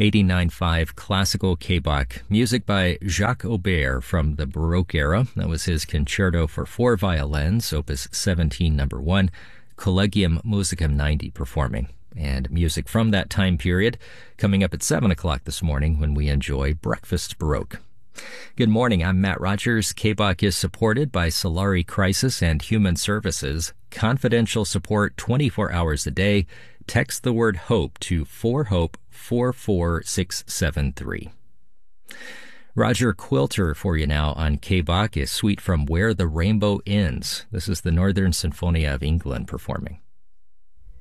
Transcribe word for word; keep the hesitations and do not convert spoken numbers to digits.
eighty-nine five classical K-Bach, music by Jacques Aubert from the Baroque era. That was his Concerto for Four Violins, Opus seventeen, number one, Collegium Musicum ninety performing. And music from that time period coming up at seven o'clock this morning when we enjoy Breakfast Baroque. Good morning, I'm Matt Rogers. K-Bach is supported by Solari Crisis and Human Services. Confidential support twenty-four hours a day. Text the word HOPE to four hope four four six seven three. Roger Quilter for you now on K-Bach, a suite from Where the Rainbow Ends. This is the Northern Sinfonia of England performing.